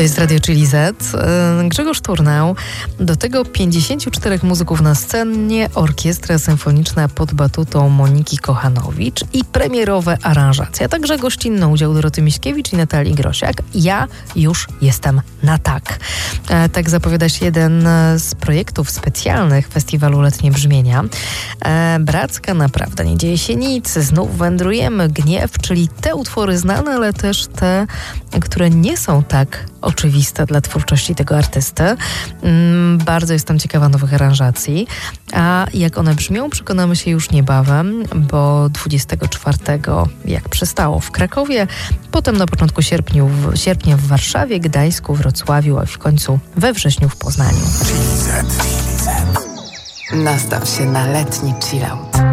To jest Radio Chili Z. Grzegorz Turnał. Do tego 54 muzyków na scenie, orkiestra symfoniczna pod batutą Moniki Kochanowicz i premierowe aranżacje, a także gościnny udział Doroty Miśkiewicz i Natalii Grosiak. Ja już jestem na tak. Tak zapowiada się jeden z projektów specjalnych Festiwalu Letnie Brzmienia. Bracka Naprawdę, Nie dzieje się nic, Znów wędrujemy, Gniew, czyli te utwory znane, ale też te, które nie są tak oczywiste dla twórczości tego artysty. Bardzo jestem ciekawa nowych aranżacji, a jak one brzmią, przekonamy się już niebawem, bo 24, jak przystało, w Krakowie, potem na początku sierpnia w Warszawie, Gdańsku, Wrocławiu, a w końcu we wrześniu w Poznaniu. Nastaw się na letni chillout.